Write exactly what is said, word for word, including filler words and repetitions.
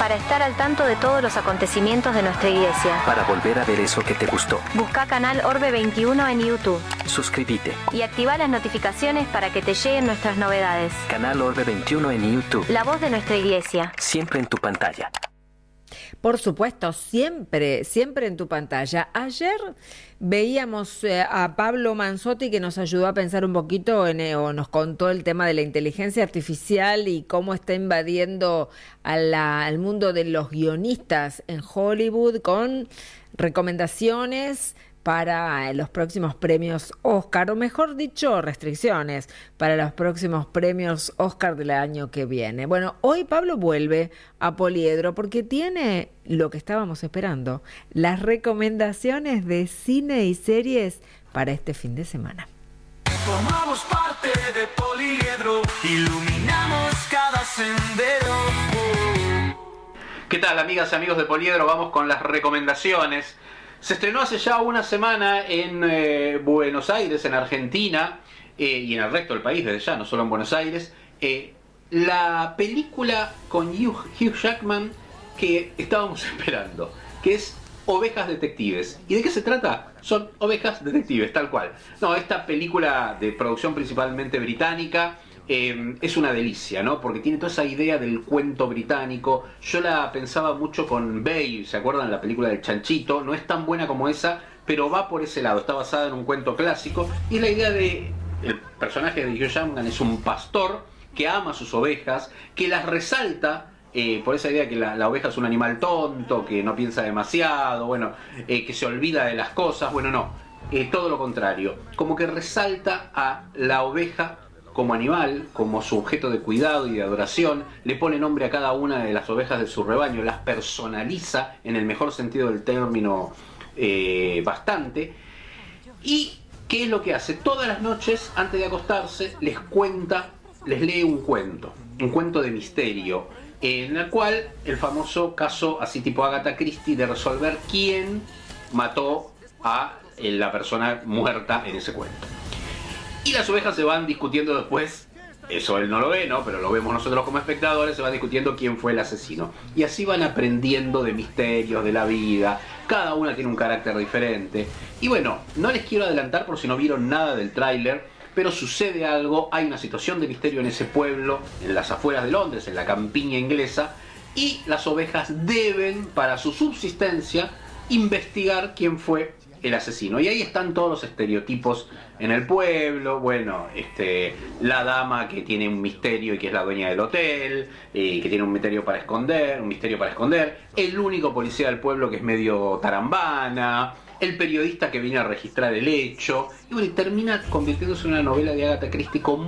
para estar al tanto de todos los acontecimientos de nuestra iglesia. Para volver a ver eso que te gustó. Busca Canal Orbe veintiuno en YouTube. Suscríbete. Y activa las notificaciones para que te lleguen nuestras novedades. Canal Orbe veintiuno en YouTube. La voz de nuestra iglesia. Siempre en tu pantalla. Por supuesto, siempre, siempre en tu pantalla. Ayer veíamos eh, a Pablo Manzotti, que nos ayudó a pensar un poquito en, eh, o nos contó el tema de la inteligencia artificial y cómo está invadiendo a la, al mundo de los guionistas en Hollywood con recomendaciones para los próximos premios Oscar, o mejor dicho, restricciones para los próximos premios Oscar del año que viene. Bueno, hoy Pablo vuelve a Poliedro porque tiene lo que estábamos esperando, las recomendaciones de cine y series para este fin de semana. Formamos parte de Poliedro, iluminamos cada sendero. ¿Qué tal, amigas y amigos de Poliedro? Vamos con las recomendaciones. Se estrenó hace ya una semana en eh, Buenos Aires, en Argentina, eh, y en el resto del país, desde ya, no solo en Buenos Aires, eh, la película con Hugh, Hugh Jackman que estábamos esperando, que es Ovejas Detectives. ¿Y de qué se trata? Son ovejas detectives, tal cual. No, esta película de producción principalmente británica, Eh, es una delicia, ¿no? Porque tiene toda esa idea del cuento británico. Yo la pensaba mucho con Bay, ¿se acuerdan? La película del chanchito. No es tan buena como esa, pero va por ese lado. Está basada en un cuento clásico. Y la idea de... El personaje de Hugh Jackman es un pastor que ama a sus ovejas, que las resalta eh, por esa idea que la, la oveja es un animal tonto, que no piensa demasiado, bueno, eh, que se olvida de las cosas. Bueno, no. Eh, todo lo contrario. Como que resalta a la oveja como animal, como su objeto de cuidado y de adoración, le pone nombre a cada una de las ovejas de su rebaño, las personaliza en el mejor sentido del término eh, bastante. ¿Y qué es lo que hace? Todas las noches, antes de acostarse, les cuenta, les lee un cuento, un cuento de misterio, en el cual el famoso caso, así tipo Agatha Christie, de resolver quién mató a la persona muerta en ese cuento. Y las ovejas se van discutiendo después, eso él no lo ve, ¿no? Pero lo vemos nosotros como espectadores, se van discutiendo quién fue el asesino. Y así van aprendiendo de misterios, de la vida, cada una tiene un carácter diferente. Y bueno, no les quiero adelantar por si no vieron nada del tráiler, pero sucede algo, hay una situación de misterio en ese pueblo, en las afueras de Londres, en la campiña inglesa, y las ovejas deben, para su subsistencia, investigar quién fue el asesino. Y ahí están todos los estereotipos en el pueblo. Bueno, este, la dama que tiene un misterio y que es la dueña del hotel, eh, que tiene un misterio para esconder, un misterio para esconder, el único policía del pueblo que es medio tarambana, el periodista que viene a registrar el hecho, y bueno, y termina convirtiéndose en una novela de Agatha Christie con